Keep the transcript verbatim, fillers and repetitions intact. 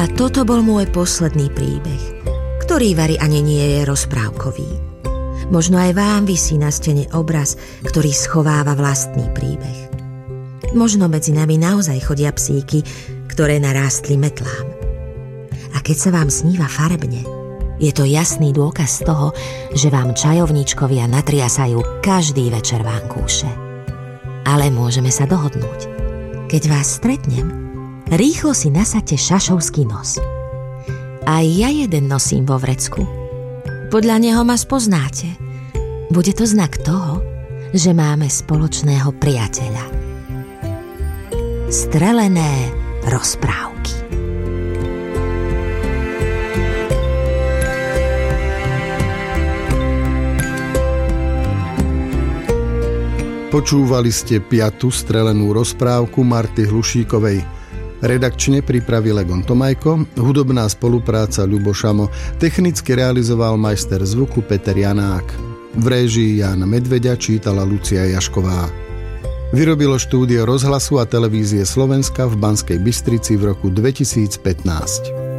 A toto bol môj posledný príbeh, ktorý vari ani nie je rozprávkový. Možno aj vám visí na stene obraz, ktorý schováva vlastný príbeh. Možno medzi nami naozaj chodia psíky, ktoré narástli metlám. A keď sa vám sníva farebne, je to jasný dôkaz toho, že vám čajovníčkovia natriasajú každý večer vankúše. Ale môžeme sa dohodnúť. Keď vás stretnem, rýchlo si nasaďte šašovský nos. Aj ja jeden nosím vo vrecku. Podľa neho ma spoznáte. Bude to znak toho, že máme spoločného priateľa. Strelené rozprávky. Počúvali ste piatu strelenú rozprávku Marty Hlušíkovej. Redakčne pripravil Egon Tomajko, hudobná spolupráca Ľubo Šamo, technicky realizoval majster zvuku Peter Janák. V réžii Jána Medveďa čítala Lucia Jašková. Vyrobilo štúdio Rozhlasu a televízie Slovenska v Banskej Bystrici v roku dvetisícpätnásť.